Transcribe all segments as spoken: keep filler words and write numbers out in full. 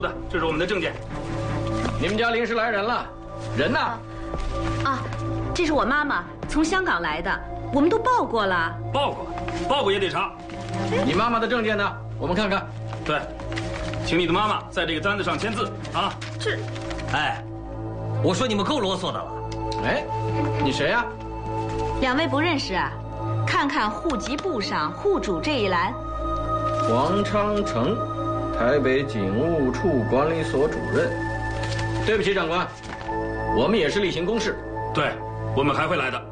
的，这是我们的证件。 你们家临时来人了，人呢？ 啊，这是我妈妈从香港来的，我们都报过了。 报过，报过也得查。 你妈妈的证件呢？我们看看。 对，请你的妈妈在这个单子上签字啊。 这， 哎，我说你们够啰嗦的了。 哎，你谁呀？ 两位不认识啊？看看户籍簿上户主这一栏。 黄昌成，台北警务处管理所主任。对不起，长官，我们也是例行公事。 对，我们还会来的。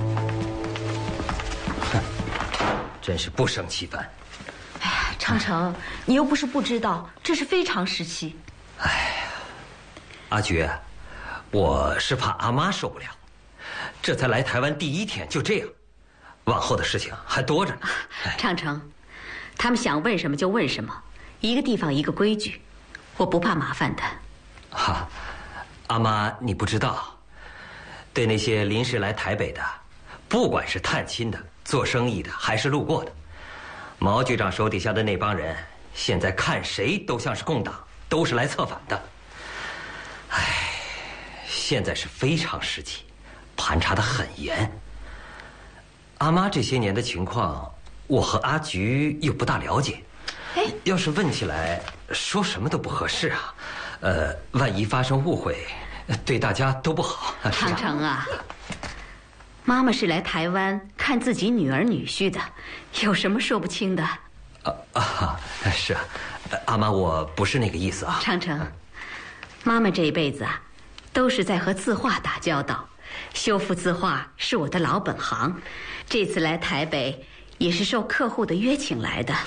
哼，真是不胜其烦。 哎呀，昌成，你又不是不知道，这是非常时期。 哎呀，阿菊，我是怕阿妈受不了，这才来台湾第一天就这样，往后的事情还多着呢。 昌成，他们想问什么就问什么，一个地方一个规矩，我不怕麻烦的。 哈，阿妈，你不知道，对那些临时来台北的，不管是探亲的、做生意的，还是路过的，毛局长手底下的那帮人，现在看谁都像是共党，都是来策反的。唉，现在是非常时期，盘查得很严。阿妈这些年的情况，我和阿菊又不大了解。哎，要是问起来，说什么都不合适啊。呃，万一发生误会，对大家都不好。 昌成啊，妈妈是来台湾看自己女儿女婿的，有什么说不清的？ 啊啊，是啊，阿妈，我不是那个意思啊。 昌成，妈妈这一辈子啊，都是在和字画打交道，修复字画是我的老本行。这次来台北，也是受客户的约请来的。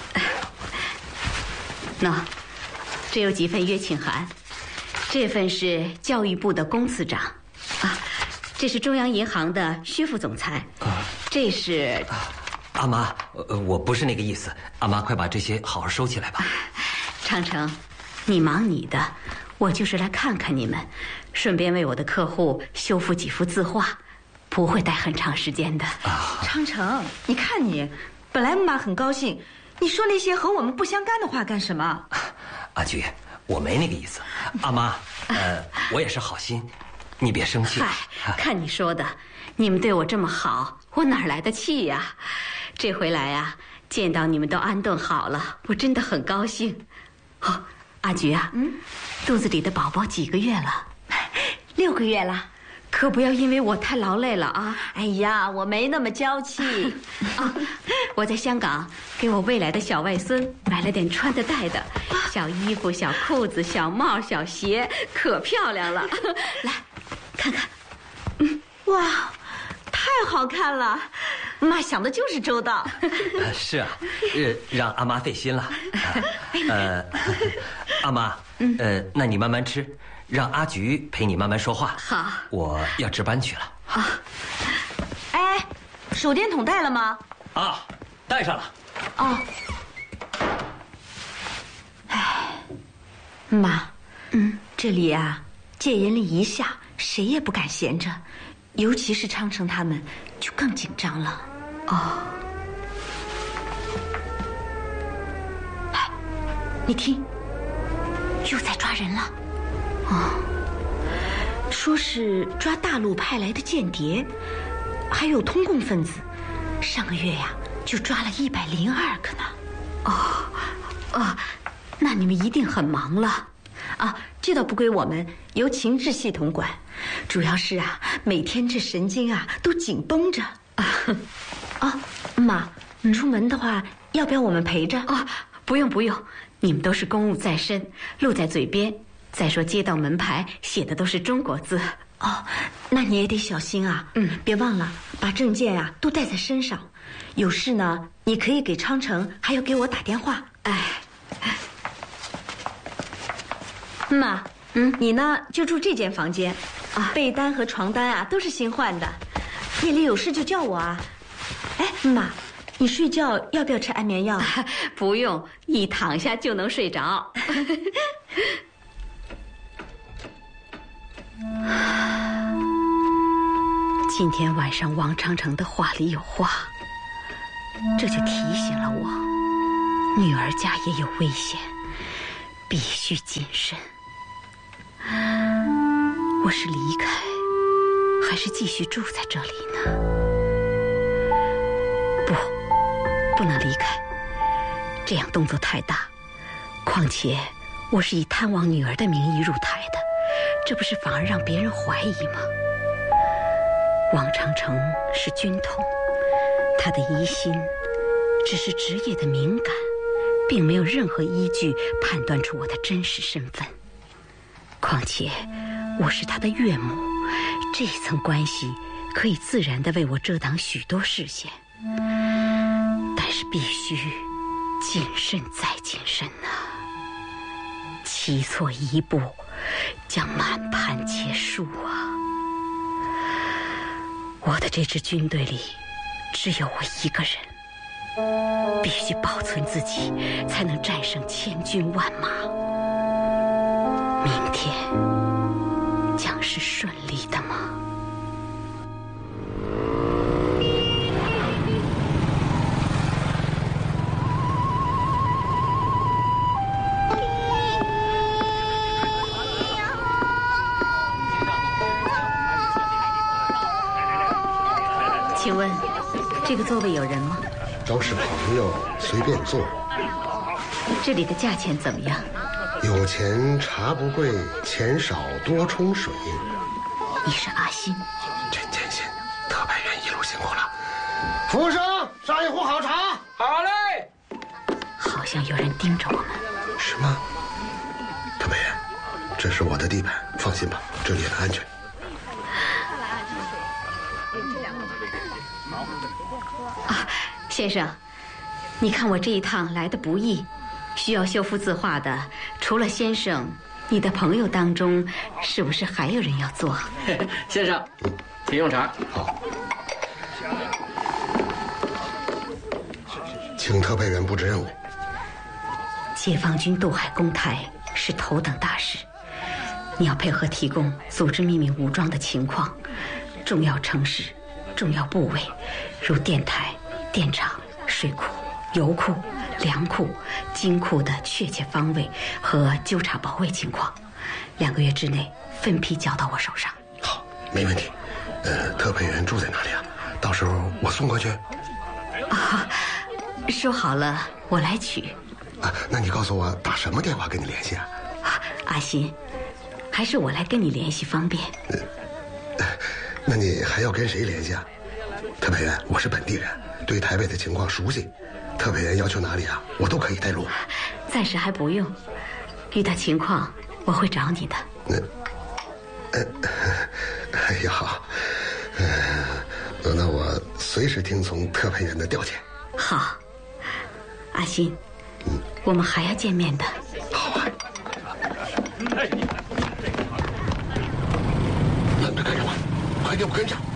喏，这有几份约请函，这份是教育部的龚次长，啊，这是中央银行的薛副总裁，啊，这是， 啊，阿妈，呃，我不是那个意思，阿妈快把这些好好收起来吧。 昌成，你忙你的，我就是来看看你们，顺便为我的客户修复几幅字画，不会待很长时间的。 啊， 昌成，你看你，本来妈很高兴。你说那些和我们不相干的话干什么？ 阿菊，我没那个意思。阿妈，呃，我也是好心，你别生气。 嗨，看你说的，你们对我这么好，我哪来的气呀？这回来呀，见到你们都安顿好了，我真的很高兴。哦，阿菊啊，嗯，肚子里的宝宝几个月了？ 六个月了。 可不要因为我太劳累了啊！ 哎呀，我没那么娇气啊！我在香港给我未来的小外孙买了点穿的戴的，小衣服、小裤子、小帽、小鞋，可漂亮了。来，看看， 嗯，哇，太好看了！妈想的就是周到。 呃、是啊，呃，让阿妈费心了。呃，阿妈，呃，那你慢慢吃。让阿菊陪你慢慢说话。 好， 我要值班去了。 好。 哎，手电筒带了吗？ 啊，带上了。 哦。哎，妈，嗯，这里啊，戒严令一下，谁也不敢闲着，尤其是昌成他们，就更紧张了。 哦。 哎，你听，又在抓人了。哦，说是抓大陆派来的间谍，还有通共分子，上个月呀就抓了一百零二个呢。 哦，哦，那你们一定很忙了， 啊，这倒不归我们，由情治系统管，主要是啊，每天这神经啊都紧绷着。啊，啊，妈，嗯、出门的话要不要我们陪着？ 啊，不用不用，你们都是公务在身，路在嘴边。再说街道门牌写的都是中国字哦，那你也得小心啊。嗯，别忘了把证件啊都带在身上，有事呢你可以给昌成还有给我打电话。 哎， 妈，嗯，你呢就住这间房间啊，被单和床单啊都是新换的，夜里有事就叫我啊。哎，妈，你睡觉要不要吃安眠药？ 不用，一躺下就能睡着。今天晚上王昌成的话里有话，这就提醒了我，女儿家也有危险。 必须谨慎。我是离开，还是继续住在这里呢？不，不能离开，这样动作太大。况且我是以探望女儿的名义入台的，这不是反而让别人怀疑吗？王长成是军统，他的疑心只是职业的敏感，并没有任何依据判断出我的真实身份。况且我是他的岳母，这一层关系可以自然地为我遮挡许多视线，但是必须谨慎再谨慎啊！棋错一步，将满盘皆输啊！我的这支军队里只有我一个人，必须保存自己，才能战胜千军万马。明天将是顺利的吗？请问这个座位有人吗？ 都是朋友，随便坐。 这里的价钱怎么样？ 有钱茶不贵，钱少多冲水。 你是阿新？ 真艰辛，特派员一路辛苦了。服务生，上一壶好茶。 好嘞。 好像有人盯着我们。 是吗？特派员，这是我的地盘，放心吧，这里很安全。 啊，先生，你看我这一趟来的不易，需要修复字画的，除了先生，你的朋友当中是不是还有人要做？ 先生，请用茶。 好，请特派员布置任务。 解放军渡海攻台是头等大事，你要配合提供组织秘密武装的情况，重要城市、重要部位，如电台、电厂、水库、油库、粮库、金库的确切方位和纠察保卫情况，两个月之内分批交到我手上。 好，没问题。呃，特派员住在哪里啊？到时候我送过去。 啊，说好了，我来取。 啊，那你告诉我打什么电话跟你联系啊？ 啊，阿新，还是我来跟你联系方便。 呃，那你还要跟谁联系啊？特派员，我是本地人，对台北的情况熟悉。特派员要求哪里啊，我都可以带路。 暂时还不用，遇到情况我会找你的。 呃，呃，哎呀好，呃，那我随时听从特派员的调遣。 好，阿新，嗯，我们还要见面的。 好啊。愣着干什么？快给我跟上！